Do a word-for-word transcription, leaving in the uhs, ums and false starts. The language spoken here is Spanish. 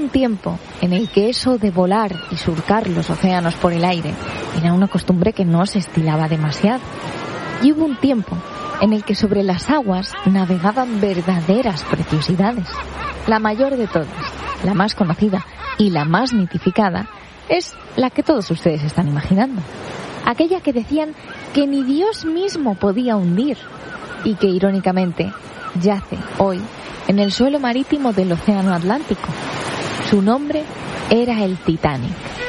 un tiempo en el que eso de volar y surcar los océanos por el aire era una costumbre que no se estilaba demasiado. Y hubo un tiempo en el que sobre las aguas navegaban verdaderas preciosidades. La mayor de todas, la más conocida y la más mitificada, es la que todos ustedes están imaginando. Aquella que decían que ni Dios mismo podía hundir y que, irónicamente, yace hoy en el suelo marítimo del Océano Atlántico. Su nombre era el Titanic.